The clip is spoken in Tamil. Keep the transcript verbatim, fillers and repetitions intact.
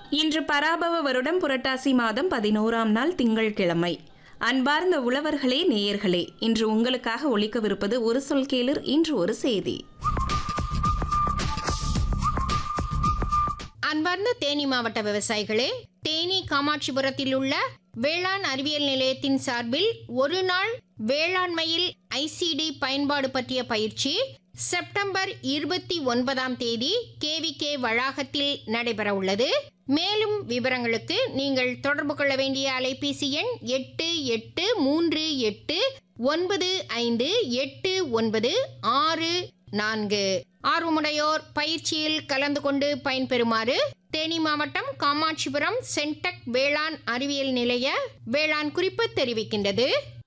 இன்று பராபவ வருடம் புரட்டாசி மாதம் பதினோராம் நாள் திங்கட்கிழமை. அன்பார்ந்த உழவர்களே, நேயர்களே, இன்று உங்களுக்காக ஒலிக்கவிருப்பது ஒரு சொல் கேளர், இன்று ஒரு செய்தி. அன்பார்ந்த தேனி மாவட்ட விவசாயிகளே, தேனி காமாட்சிபுரத்தில் உள்ள வேளாண் அறிவியல் நிலையத்தின் சார்பில் ஒரு நாள் வேளாண்மையில் ஐசிடி பயன்பாடு பற்றிய பயிற்சி செப்டம்பர் இருபத்தி ஒன்பதாம் தேதி கேவிகே வளாகத்தில் நடைபெற உள்ளது. மேலும் விவரங்களுக்கு நீங்கள் தொடர்பு கொள்ள வேண்டிய அலைபேசி எண் எட்டு எட்டு மூன்று எட்டு ஒன்பது ஐந்து எட்டு ஒன்பது ஆறு நான்கு. ஆர்வமுடையோர் பயிற்சியில் கலந்து கொண்டு பயன்பெறுமாறு தேனி மாவட்டம் காமாட்சிபுரம் சென்டெக் வேளாண் அறிவியல் நிலைய வேளாண் குறிப்பு தெரிவிக்கின்றது.